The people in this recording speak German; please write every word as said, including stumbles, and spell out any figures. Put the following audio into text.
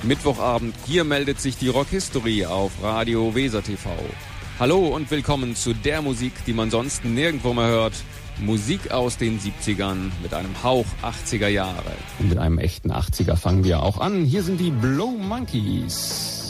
Mittwochabend, hier meldet sich die Rock History auf Radio Weser T V. Hallo und willkommen zu der Musik, die man sonst nirgendwo mehr hört. Musik aus den siebzigern mit einem Hauch achtziger Jahre. Und mit einem echten achtziger fangen wir auch an. Hier sind die Blow Monkeys.